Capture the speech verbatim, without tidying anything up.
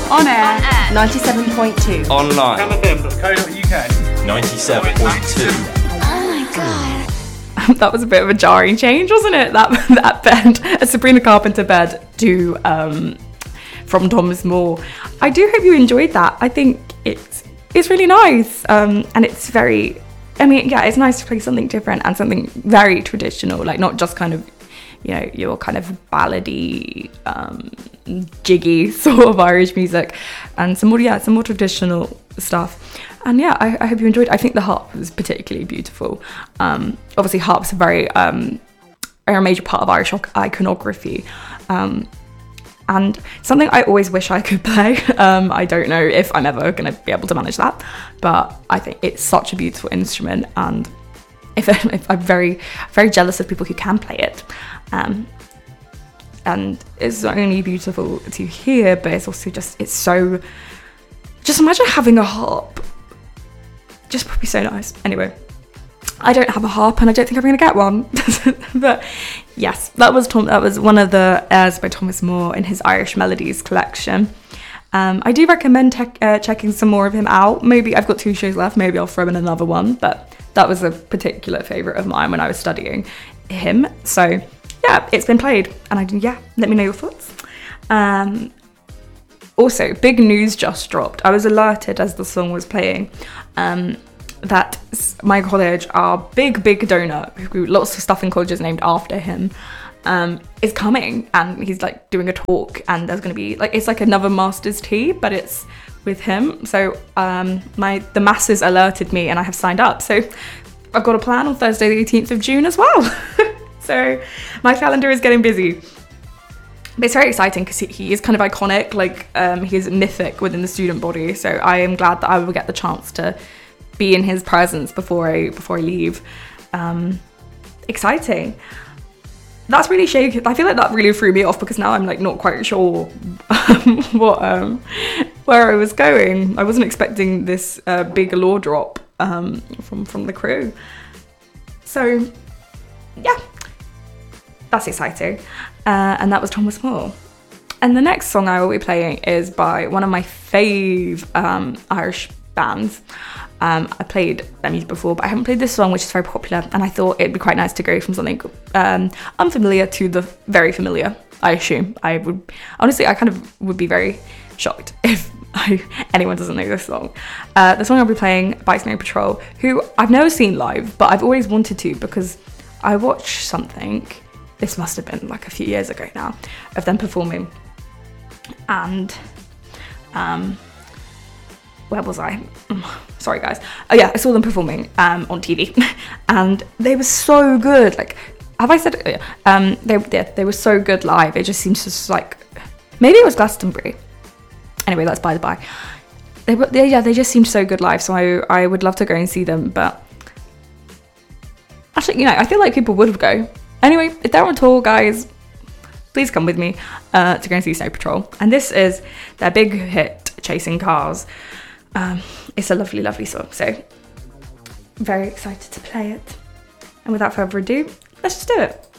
On air. ninety-seven point two. Online. Cam F M dot co dot U K. ninety-seven point two. That was a bit of a jarring change, wasn't it? That that bed, a Sabrina Carpenter bed to um, From Thomas More. I do hope you enjoyed that. I think it's it's really nice, um, and it's very. I mean, yeah, it's nice to play something different and something very traditional, like not just kind of, you know, your kind of ballady, um, jiggy sort of Irish music, and some more, yeah, some more traditional stuff. And yeah, I, I hope you enjoyed. I think the harp was particularly beautiful. Um, obviously, harps are very um, are a major part of Irish iconography, um, and something I always wish I could play. Um, I don't know if I'm ever going to be able to manage that, but I think it's such a beautiful instrument, and if, if I'm very, very jealous of people who can play it. Um, and it's not only beautiful to hear, but it's also just, it's so, just imagine having a harp. Just would be so nice. Anyway, I don't have a harp and I don't think I'm going to get one. But yes, that was Tom, that was one of the airs by Thomas More in his Irish Melodies collection. Um, I do recommend te- uh, checking some more of him out. Maybe I've got two shows left. Maybe I'll throw in another one. But that was a particular favourite of mine when I was studying him. So yeah, it's been played. And I yeah, let me know your thoughts. Um, also, big news just dropped. I was alerted as the song was playing um, that my college, our big, big donor, who lots of stuff in colleges named after him, um, is coming, and he's like doing a talk, and there's going to be like, it's like another master's tea, but it's with him. So um, my the masses alerted me, and I have signed up. So I've got a plan on Thursday the eighteenth of June as well. So my calendar is getting busy. But it's very exciting because he, he is kind of iconic, like um, he is mythic within the student body. So I am glad that I will get the chance to be in his presence before I before I leave. Um, exciting. That's really shaky. I feel like that really threw me off because now I'm like not quite sure what um, where I was going. I wasn't expecting this uh, big law drop um, from from the crew. So yeah, that's exciting. Uh, and that was Thomas More. And the next song I will be playing is by one of my fave um, Irish bands. Um, I played their music before, but I haven't played this song, which is very popular, and I thought it'd be quite nice to go from something um, unfamiliar to the very familiar, I assume. I would, honestly, I kind of would be very shocked if I, anyone doesn't know this song. Uh, the song I'll be playing by Snow Patrol, who I've never seen live, but I've always wanted to because I watched something, this must have been like a few years ago now, of them performing. And um, where was I? Sorry guys. Oh yeah, I saw them performing um, on T V, and they were so good. Like, have I said it? Um, they they they were so good live. It just seems just like, maybe it was Glastonbury. Anyway, that's by the by. They were they, yeah, they just seemed so good live. So I I would love to go and see them, but actually, you know, I feel like people would go. Anyway, if they're on tour, guys, please come with me uh, to go and see Snow Patrol. And this is their big hit, Chasing Cars. Um, it's a lovely, lovely song. So I'm very excited to play it. And without further ado, let's just do it.